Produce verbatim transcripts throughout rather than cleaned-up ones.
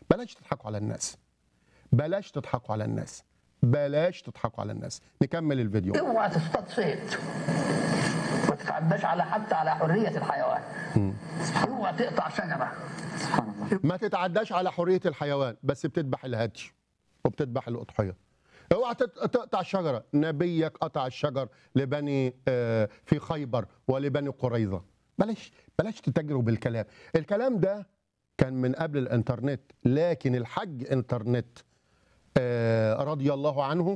بلاش تضحكوا على الناس، بلاش تضحكوا على الناس، بلاش تضحكوا على الناس. نكمل الفيديو. اوعى تصطاد صيد، ما تتعداش على حتى على حريه الحيوان. اوعى تقطع شجره. سبحان الله. ما تتعداش على حريه الحيوان، بس بتذبح الهدي وبتذبح الاضحيه. اوعى تقطع الشجره، نبيك قطع الشجر لبني آه في خيبر ولبني قريظه. بلاش بلاش تتاجروا بالكلام. الكلام ده كان من قبل الانترنت، لكن الحج انترنت آه رضي الله عنه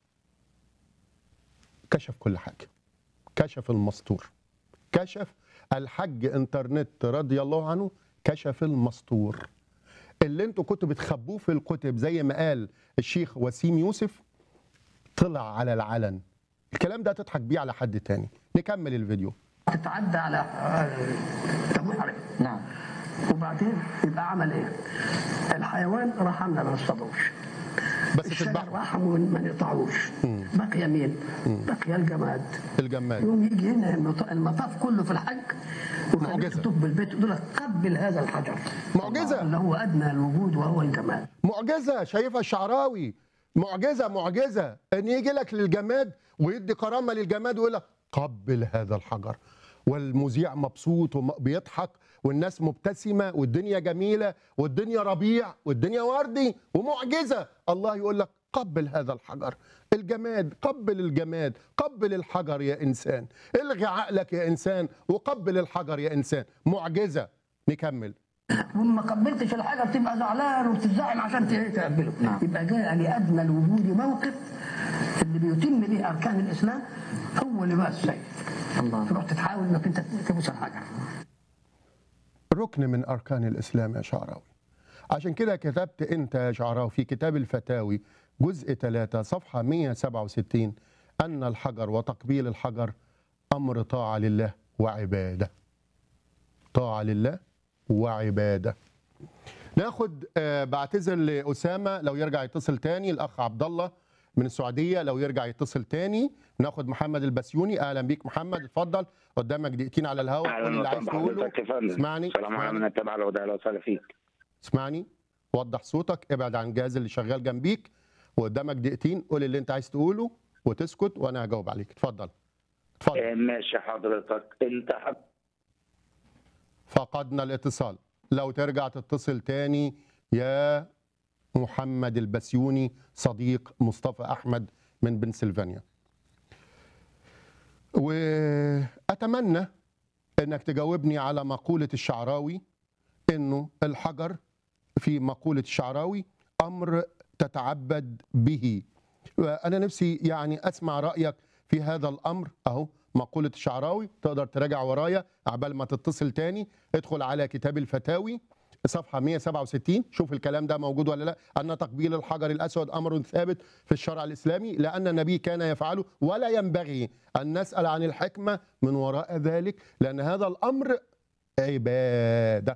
كشف كل حاجه، كشف المستور، كشف الحج انترنت رضي الله عنه كشف المستور. اللي انتوا كنتوا بتخبوه في الكتب زي ما قال الشيخ وسيم يوسف طلع على العلن. الكلام ده تضحك بيه على حد تاني. نكمل الفيديو. تتعدى على محرم. نعم. وبعدين يبقى عمل ايه؟ الحيوان رحمنا ما نصطادوش، بس الشجر تذبحه. رحموا ما نقطعوش. بقي مين؟ بقي الجماد. الجماد. يوم يجي هنا المطاف كله في الحج معجزة. وتطوف بالبيت يقول لك قبل هذا الحجر. معجزة. اللي هو ادنى الوجود وهو الجماد. معجزه شايفها الشعراوي، معجزه معجزه ان يجي لك للجماد ويدي كرامه للجماد ويقول لك قبل هذا الحجر، والمذيع مبسوط وبيضحك والناس مبتسمه والدنيا جميله والدنيا ربيع والدنيا وردي ومعجزه. الله يقول لك قبل هذا الحجر. الجماد، قبل الجماد، قبل الحجر يا انسان، الغي عقلك يا انسان وقبل الحجر يا انسان. معجزه. نكمل. وما قبلتش الحجر تبقى زعلان وبتزعل عشان تقبله. نعم. يبقى جاء لادنى الوجود موقف اللي بيتم به اركان الاسلام هو لباس السيف. الله. تروح تحاول انك انت تبوس الحجر. ركن من أركان الإسلام يا شعراوي. عشان كده كتبت أنت يا شعراوي في كتاب الفتاوي جزء ثلاثة صفحة مئة وسبعة وستين أن الحجر وتقبيل الحجر أمر طاعة لله وعبادة. طاعة لله وعبادة. ناخد آه بعتذر لأسامة لو يرجع يتصل تاني، الأخ عبد الله من السعودية لو يرجع يتصل تاني. ناخد محمد البسيوني. أهلا بيك محمد، اتفضل قدامك دقيقتين على الهواء، قول اللي عايز تقوله. اسمعني السلام عليكم من التابع الوداع لو سال فيك. اسمعني، وضح صوتك، ابعد عن الجهاز اللي شغال جنبيك، وقدامك دقيقتين قول اللي انت عايز تقوله وتسكت وانا هجاوب عليك. اتفضل اتفضل. آه ماشي حضرتك. انت حب... فقدنا الاتصال، لو ترجع تتصل تاني يا محمد البسيوني صديق مصطفى أحمد من بنسلفانيا. وأتمنى أنك تجاوبني على مقولة الشعراوي أنه الحجر في مقولة الشعراوي أمر تتعبد به. أنا نفسي يعني أسمع رأيك في هذا الأمر. أهو مقولة الشعراوي، تقدر تراجع ورايا عبال ما تتصل تاني. ادخل على كتاب الفتاوي صفحة مئة وسبعة وستين، شوف الكلام ده موجود ولا لا. أن تقبيل الحجر الأسود أمر ثابت في الشرع الإسلامي لأن النبي كان يفعله ولا ينبغي أن نسأل عن الحكمة من وراء ذلك لأن هذا الأمر عبادة.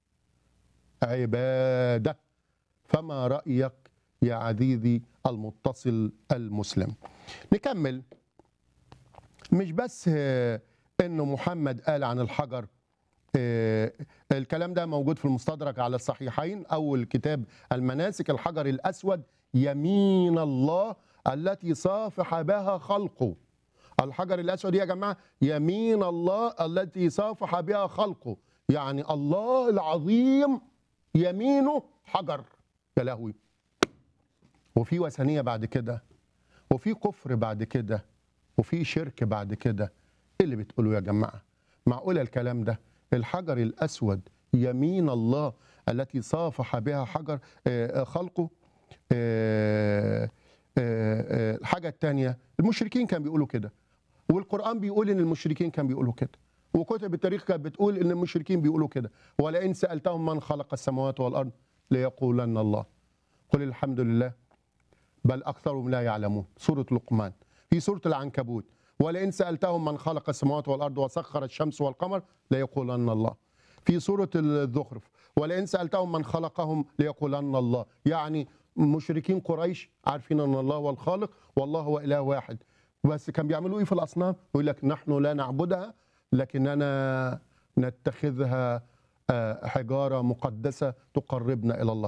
عبادة. فما رأيك يا عزيزي المتصل المسلم؟ نكمل. مش بس إنه محمد قال عن الحجر، الكلام ده موجود في المستدرك على الصحيحين. أول كتاب المناسك، الحجر الأسود يمين الله التي صافح بها خلقه. الحجر الأسود يا جماعة يمين الله التي صافح بها خلقه، يعني الله العظيم يمينه حجر. يا لهوي. وفي وثنية بعد كده، وفي كفر بعد كده، وفي شرك بعد كده. ايه اللي بتقولوا يا جماعة؟ معقولة الكلام ده؟ الحجر الأسود يمين الله التي صافح بها حجر خلقه. الحاجة الثانية المشركين كانوا بيقولوا كده، والقرآن بيقول إن المشركين كانوا بيقولوا كده، وكتب التاريخ كانت بتقول إن المشركين بيقولوا كده. ولئن سألتهم من خلق السماوات والأرض ليقولن الله قل الحمد لله بل أكثرهم لا يعلمون. سورة لقمان. في سورة العنكبوت ولئن سألتهم من خلق السماوات والأرض وسخر الشمس والقمر ليقولن الله. في سورة الزخرف ولئن سألتهم من خلقهم ليقولن الله. يعني مشركين قريش عارفين أن الله هو الخالق والله هو إله واحد، بس كان بيعملوا إيه في الأصنام؟ يقول لك نحن لا نعبدها لكننا نتخذها حجارة مقدسة تقربنا إلى الله.